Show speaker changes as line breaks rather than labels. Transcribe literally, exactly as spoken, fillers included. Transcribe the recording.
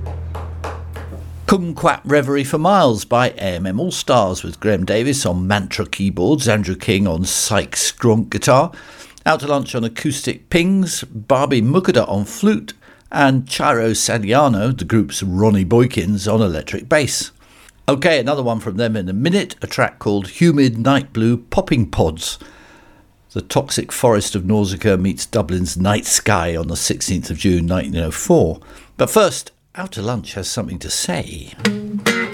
Kumquat Reverie for Miles by A M M All Stars with Graham Davis on Mantra keyboards, Andrew King on Sykes Gronk guitar, Out to Lunch on acoustic pings, Barbie Mukada on flute, and Chiro Sadiano, the group's Ronnie Boykins, on electric bass. OK, another one from them in a minute, a track called Humid Night Blue Popping Pods. The Toxic Forest of Nausicaa meets Dublin's Night Sky on the sixteenth of June nineteen oh four. But first, Out to Lunch has something to say.